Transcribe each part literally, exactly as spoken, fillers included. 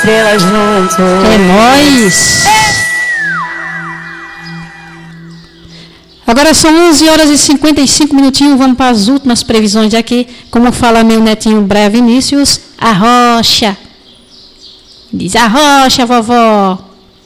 Estrelas juntos. É nóis! Agora são onze horas e cinquenta e cinco minutinhos, vamos para as últimas previsões aqui. Como fala meu netinho Breve Vinícius, a rocha. Diz a rocha, vovó.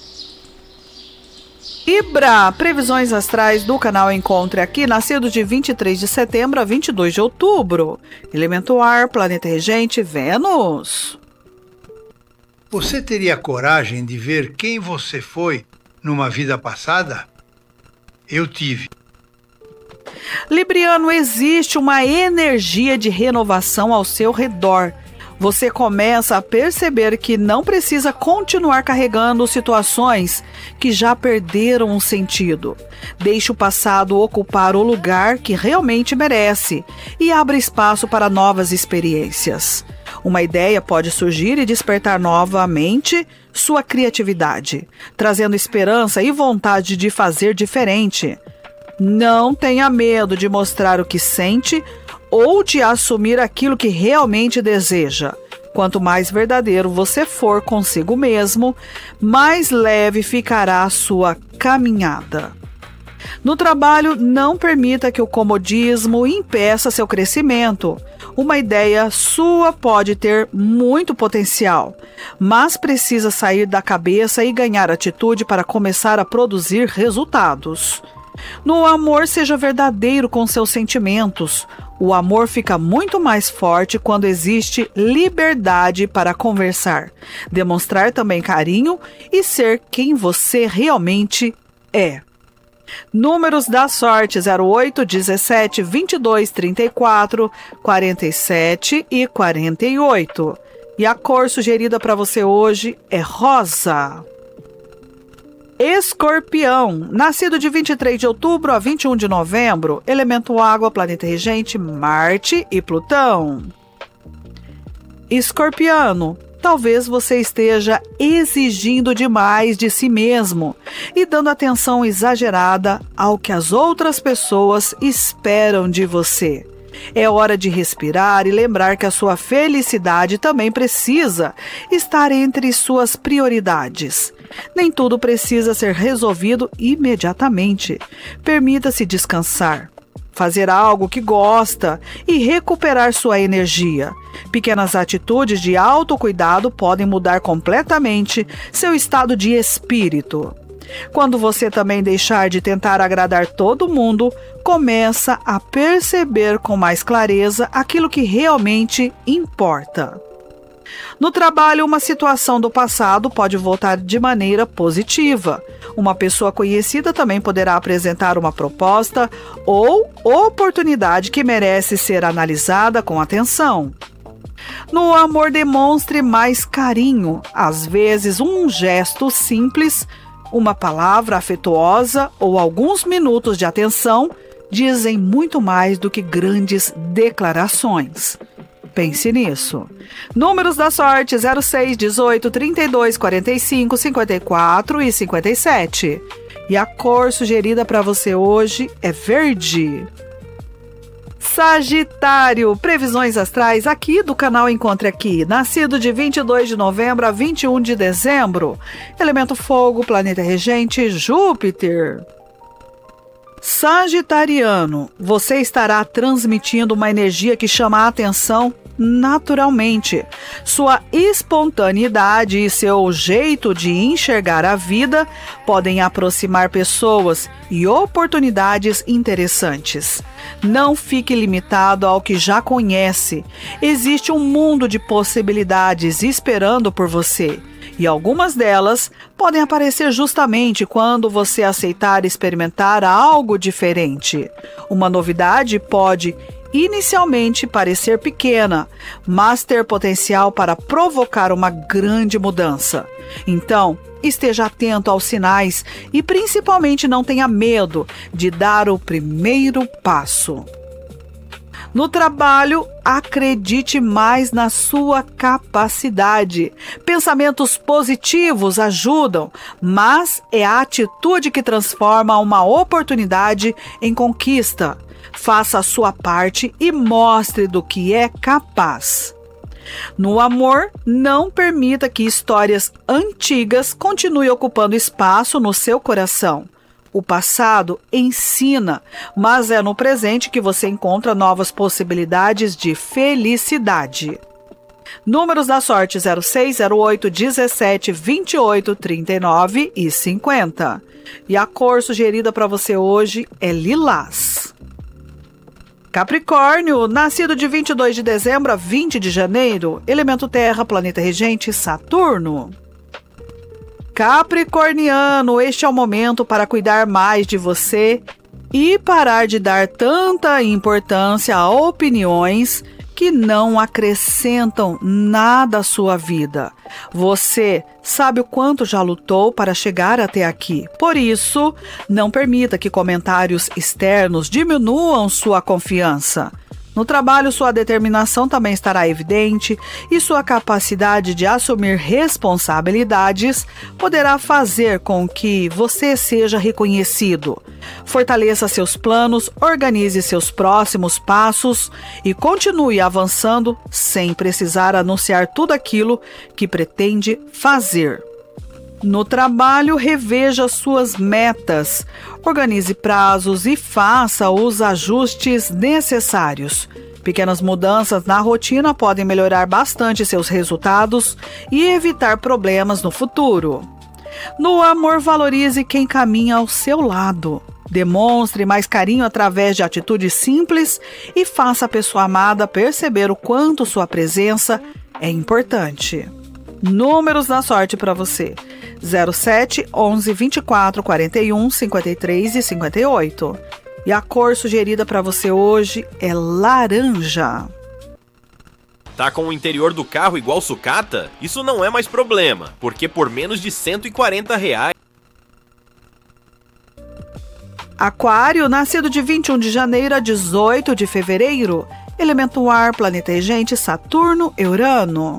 Libra, previsões astrais do canal Encontre Aqui, nascido de vinte e três de setembro a vinte e dois de outubro. Elemento ar, planeta regente, Vênus. Você teria coragem de ver quem você foi numa vida passada? Eu tive. Libriano, existe uma energia de renovação ao seu redor. Você começa a perceber que não precisa continuar carregando situações que já perderam o sentido. Deixe o passado ocupar o lugar que realmente merece e abra espaço para novas experiências. Uma ideia pode surgir e despertar novamente sua criatividade, trazendo esperança e vontade de fazer diferente. Não tenha medo de mostrar o que sente ou de assumir aquilo que realmente deseja. Quanto mais verdadeiro você for consigo mesmo, mais leve ficará a sua caminhada. No trabalho, não permita que o comodismo impeça seu crescimento. Uma ideia sua pode ter muito potencial, mas precisa sair da cabeça e ganhar atitude para começar a produzir resultados. No amor, seja verdadeiro com seus sentimentos. O amor fica muito mais forte quando existe liberdade para conversar, demonstrar também carinho e ser quem você realmente é. Números da sorte: zero oito, dezessete, vinte e dois, trinta e quatro, quarenta e sete e quarenta e oito. E a cor sugerida para você hoje é rosa. Escorpião, nascido de vinte e três de outubro a vinte e um de novembro, elemento água, planeta regente, Marte e Plutão. Escorpiano, talvez você esteja exigindo demais de si mesmo e dando atenção exagerada ao que as outras pessoas esperam de você. É hora de respirar e lembrar que a sua felicidade também precisa estar entre suas prioridades. Nem tudo precisa ser resolvido imediatamente. Permita-se descansar, fazer algo que gosta e recuperar sua energia. Pequenas atitudes de autocuidado podem mudar completamente seu estado de espírito. Quando você também deixar de tentar agradar todo mundo, começa a perceber com mais clareza aquilo que realmente importa. No trabalho, uma situação do passado pode voltar de maneira positiva. Uma pessoa conhecida também poderá apresentar uma proposta ou oportunidade que merece ser analisada com atenção. No amor, demonstre mais carinho. Às vezes, um gesto simples, uma palavra afetuosa ou alguns minutos de atenção dizem muito mais do que grandes declarações. Pense nisso. Números da sorte: zero seis, dezoito, trinta e dois, quarenta e cinco, cinquenta e quatro e cinquenta e sete. E a cor sugerida para você hoje é verde. Sagitário, previsões astrais aqui do canal Encontre Aqui, nascido de vinte e dois de novembro a vinte e um de dezembro, elemento fogo, planeta regente, Júpiter. Sagitariano, você estará transmitindo uma energia que chama a atenção naturalmente. Sua espontaneidade e seu jeito de enxergar a vida podem aproximar pessoas e oportunidades interessantes. Não fique limitado ao que já conhece. Existe um mundo de possibilidades esperando por você. E algumas delas podem aparecer justamente quando você aceitar experimentar algo diferente. Uma novidade pode inicialmente parecer pequena, mas ter potencial para provocar uma grande mudança. Então, esteja atento aos sinais e principalmente não tenha medo de dar o primeiro passo. No trabalho, acredite mais na sua capacidade. Pensamentos positivos ajudam, mas é a atitude que transforma uma oportunidade em conquista. Faça a sua parte e mostre do que é capaz. No amor, não permita que histórias antigas continuem ocupando espaço no seu coração. O passado ensina, mas é no presente que você encontra novas possibilidades de felicidade. Números da sorte: zero seis, zero oito, dezessete, vinte e oito, trinta e nove e cinquenta. E a cor sugerida para você hoje é lilás. Capricórnio, nascido de vinte e dois de dezembro a vinte de janeiro, elemento terra, planeta regente Saturno. Capricorniano, este é o momento para cuidar mais de você e parar de dar tanta importância a opiniões que não acrescentam nada à sua vida. Você sabe o quanto já lutou para chegar até aqui. Por isso, não permita que comentários externos diminuam sua confiança. No trabalho, sua determinação também estará evidente e sua capacidade de assumir responsabilidades poderá fazer com que você seja reconhecido. Fortaleça seus planos, organize seus próximos passos e continue avançando sem precisar anunciar tudo aquilo que pretende fazer. No trabalho, reveja suas metas, organize prazos e faça os ajustes necessários. Pequenas mudanças na rotina podem melhorar bastante seus resultados e evitar problemas no futuro. No amor, valorize quem caminha ao seu lado. Demonstre mais carinho através de atitudes simples e faça a pessoa amada perceber o quanto sua presença é importante. Números da sorte para você: zero sete, onze, vinte e quatro, quarenta e um, cinquenta e três e cinquenta e oito. E a cor sugerida para você hoje é laranja. Tá com o interior do carro igual sucata? Isso não é mais problema, porque por menos de cento e quarenta reais... Aquário, nascido de vinte e um de janeiro a dezoito de fevereiro, elemento ar, planeta regente Saturno, Urano.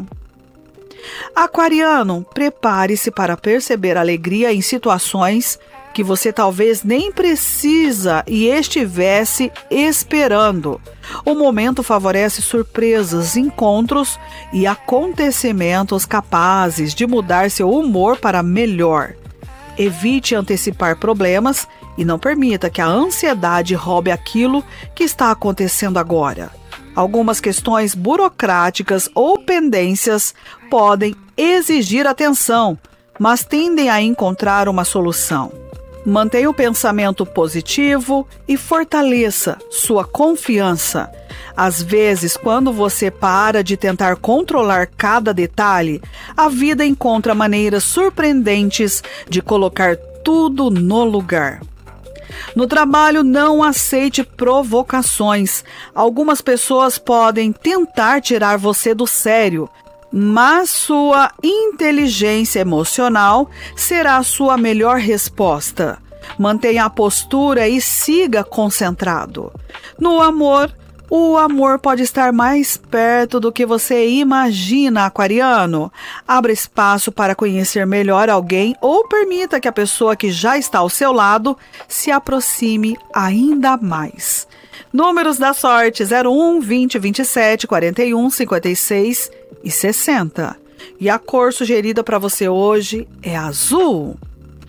Aquariano, prepare-se para perceber alegria em situações que você talvez nem precisa e estivesse esperando. O momento favorece surpresas, encontros e acontecimentos capazes de mudar seu humor para melhor. Evite antecipar problemas e não permita que a ansiedade roube aquilo que está acontecendo agora. Algumas questões burocráticas ou pendências podem exigir atenção, mas tendem a encontrar uma solução. Mantenha o pensamento positivo e fortaleça sua confiança. Às vezes, quando você para de tentar controlar cada detalhe, a vida encontra maneiras surpreendentes de colocar tudo no lugar. No trabalho, não aceite provocações. Algumas pessoas podem tentar tirar você do sério, mas sua inteligência emocional será a sua melhor resposta. Mantenha a postura e siga concentrado. No amor, o amor pode estar mais perto do que você imagina, aquariano. Abra espaço para conhecer melhor alguém ou permita que a pessoa que já está ao seu lado se aproxime ainda mais. Números da sorte: zero um, vinte, vinte e sete, quarenta e um, cinquenta e seis e sessenta. E a cor sugerida para você hoje é azul.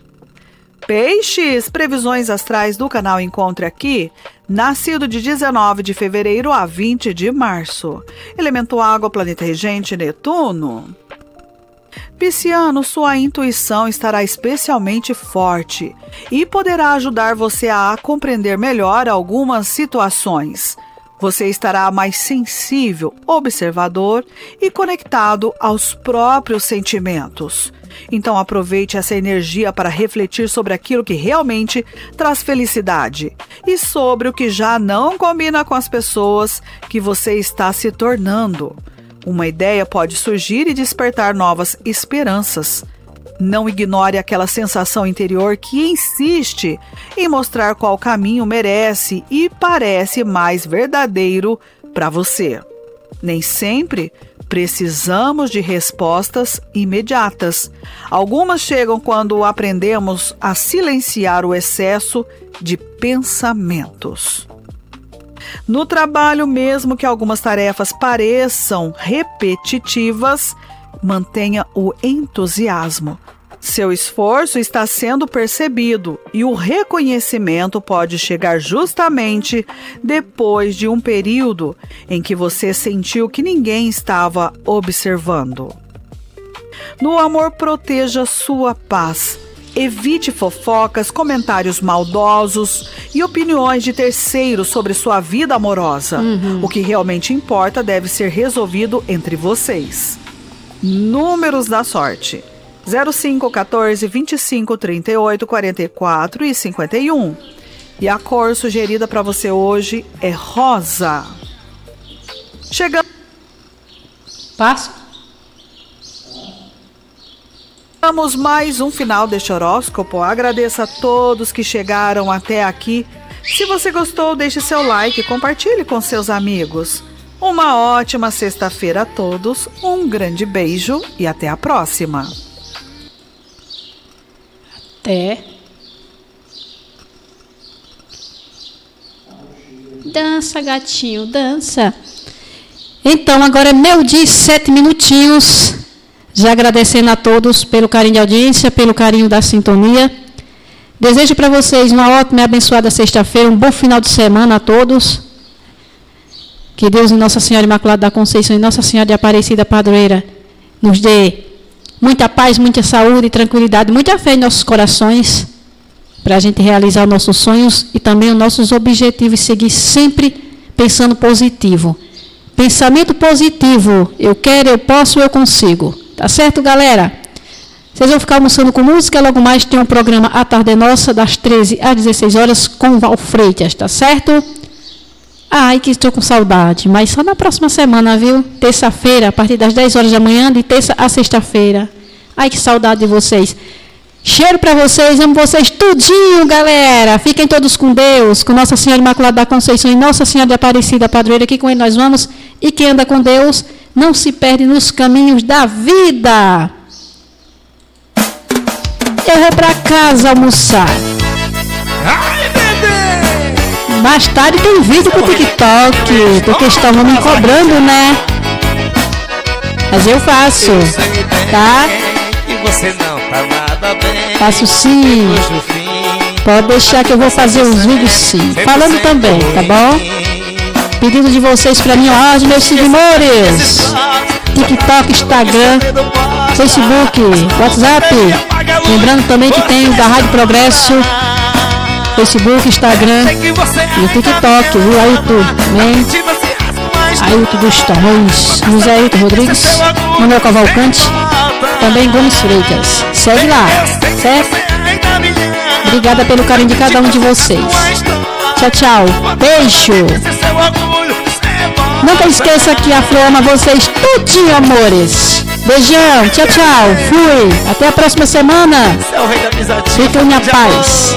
Peixes, previsões astrais do canal Encontre Aqui, nascido de dezenove de fevereiro a vinte de março. Elemento água, planeta regente Netuno. Pisciano, sua intuição estará especialmente forte e poderá ajudar você a compreender melhor algumas situações. Você estará mais sensível, observador e conectado aos próprios sentimentos. Então aproveite essa energia para refletir sobre aquilo que realmente traz felicidade e sobre o que já não combina com as pessoas que você está se tornando. Uma ideia pode surgir e despertar novas esperanças. Não ignore aquela sensação interior que insiste em mostrar qual caminho merece e parece mais verdadeiro para você. Nem sempre precisamos de respostas imediatas. Algumas chegam quando aprendemos a silenciar o excesso de pensamentos. No trabalho, mesmo que algumas tarefas pareçam repetitivas, mantenha o entusiasmo. Seu esforço está sendo percebido e o reconhecimento pode chegar justamente depois de um período em que você sentiu que ninguém estava observando. No amor, proteja sua paz. Evite fofocas, comentários maldosos e opiniões de terceiros sobre sua vida amorosa. Uhum. O que realmente importa deve ser resolvido entre vocês. Números da sorte: zero cinco, quatorze, vinte e cinco, trinta e oito, quarenta e quatro e cinquenta e um. E a cor sugerida para você hoje é rosa. Chegamos. Passo. Chegamos mais um final deste horóscopo. Agradeço a todos que chegaram até aqui. Se você gostou, deixe seu like e compartilhe com seus amigos. Uma ótima sexta-feira a todos. Um grande beijo e até a próxima. Até. Dança, gatinho, dança. Então, agora é meio-dia e sete minutinhos. Já agradecendo a todos pelo carinho de audiência, pelo carinho da sintonia. Desejo para vocês uma ótima e abençoada sexta-feira, um bom final de semana a todos. Que Deus e Nossa Senhora Imaculada da Conceição e Nossa Senhora de Aparecida Padroeira nos dê muita paz, muita saúde e tranquilidade, muita fé em nossos corações, para a gente realizar os nossos sonhos e também os nossos objetivos e seguir sempre pensando positivo. Pensamento positivo, eu quero, eu posso, eu consigo. Tá certo, galera? Vocês vão ficar almoçando com música, logo mais tem um programa A Tarde Nossa, das treze às dezesseis horas, com Val Freitas, tá certo? Ai, que estou com saudade, mas só na próxima semana, viu? Terça-feira, a partir das dez horas da manhã, de terça a sexta-feira. Ai, que saudade de vocês. Cheiro para vocês, amo vocês tudinho, galera. Fiquem todos com Deus, com Nossa Senhora Imaculada da Conceição e Nossa Senhora de Aparecida Padroeira, aqui com ele nós vamos. E quem anda com Deus não se perde nos caminhos da vida. Eu vou para casa almoçar. Ai, bebê! Mais tarde tem vídeo pro TikTok, porque estavam me cobrando, né? Mas eu faço, tá? E você não tá nada bem. Faço sim. Pode deixar que eu vou fazer os vídeos sim. Falando também, tá bom? Pedido de vocês pra mim, ó, meus seguidores. TikTok, Instagram, Facebook, WhatsApp. Lembrando também que tem o da Rádio Progresso, Facebook, Instagram e o TikTok, viu? Ailton, também. Ailton dos Torrões, José Ailton Rodrigues, Manuel Cavalcante, também Gomes Freitas. Segue lá, certo? Obrigada pelo carinho de cada um de vocês. Tchau, tchau. Beijo. Nunca esqueça que a Flor ama vocês tudinho, amores. Beijão. Tchau, tchau. Fui. Até a próxima semana. Fiquem na paz.